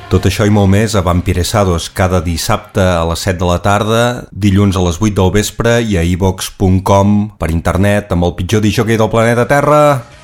Tot això i molt més a Vampiresados cada dissabte a les 7 de la tarda, dilluns a les 8 del vespre i a iVox.com per internet amb el pitjor disjockey del planeta Terra.